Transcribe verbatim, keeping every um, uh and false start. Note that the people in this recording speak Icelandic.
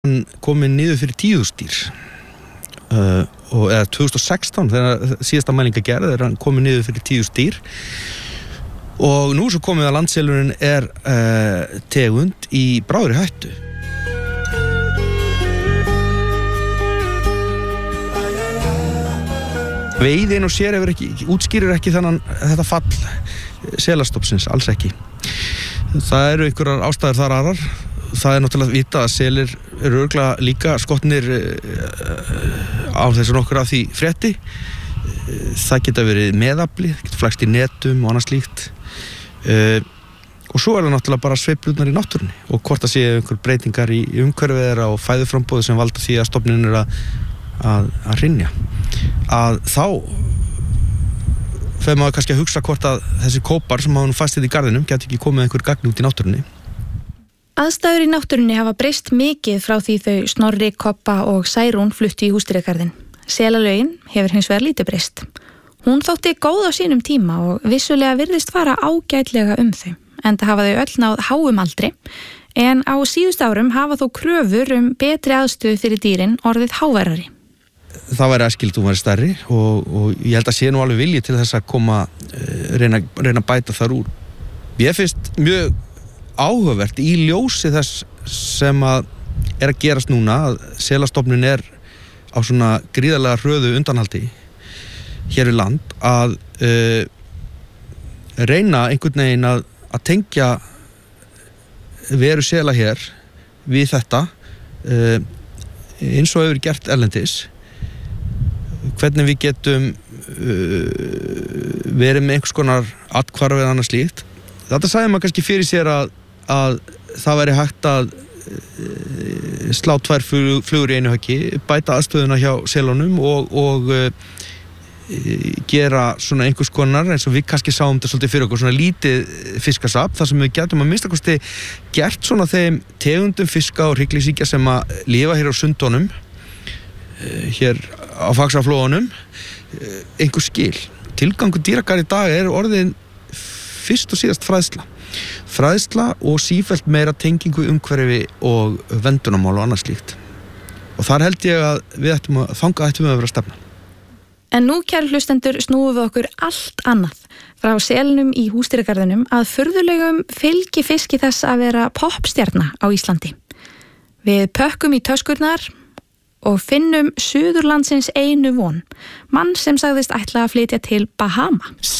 hann komið niður fyrir tíu þúsund dýr uh, og eða tvö þúsund og sextán þegar síðasta mælinga gerð er hann komið niður fyrir tíu þúsund dýr og nú svo komið að landselurinn er uh, tegund í bráðri hættu. Veiðin og sér hefur ekki, útskýrir ekki þannig þetta fall selastofnsins, alls ekki. Það eru einhverjar ástæður þar aðrar. Það er náttúrulega að vita að selir eru örugglega líka skotnir á þessu nokkur af því frétti. Það geta verið meðafli, það geta flækst í netum og annað slíkt. Og svo er það náttúrulega bara sveiflurnar í náttúrunni og hvort það sé einhver breytingar í umhverfið þeirra og fæðuframboði sem valda því að stofninn er að, að, að hrynja. Að þá fer maður kannski að hugsa hvort að þessi kópar sem hafa nú fastið í garðinum geti ekki komið einhver gagn út í náttúrunni. Aðstæður í náttúrunni hafa breyst mikið frá því þau Snorri, Kobba og Særún fluttu í húsdýragarðinn. Selalögin hefur hins vegar lítið breyst. Hún þótti góð á sínum tíma og vissulega virðist fara ágætlega um þau, enda hafa þau öll náð háum aldri, en á síðustu árum hafa þó kröfur um betri aðstöðu fyrir dýrin orðið háværari. Það væri æskilegt að hún væri stærri og, og ég held að sé nú alveg vilji til þess að koma, reyna, reyna að bæta þar úr. Ég finnst mjög áhugavert í ljósi þess sem að er að gerast núna að selastofnun er á svona gríðarlega hröðu undanhaldi hér við land að uh, reyna einhvern veginn að, að tengja veru sela hér við þetta uh, eins og hefur gert erlendis, hvernig við getum uh, verið með einhvers konar athvarf eða annað slíkt. Þetta sagði maður kannski fyrir sér að að það væri hægt að slá tvær flugur í einu höggi, bæta aðstöðuna hjá selunum og, og uh, gera svona einhvers konar, eins og við kannski sáum þetta svolítið fyrir okkur, svona lítið fiskasafn, þar sem við getum að minnsta kosti gert svona þeim tegundum fiska og hryggleysinga sem að lifa hér á sundunum, uh, hér á Faxaflóanum, uh, einhver skil. Tilgangur dýragarða í dag er orðin fyrst og síðast fræðsla. Fræðsla og sífellt meira tengingu umhverfi og verndunarmál og annað slíkt. Og þar held ég að við ættum að þanga ættum við að vera að stefna. En nú, kæru hlustendur, snúum við okkur allt annað. Frá selnum í húsdýragarðinum að furðulegum fylgi fiski þess að vera poppstjarna á Íslandi. Við pökkum í töskurnar og finnum Suðurlandsins einu von. Mann sem sagðist ætla að flytja til Bahama.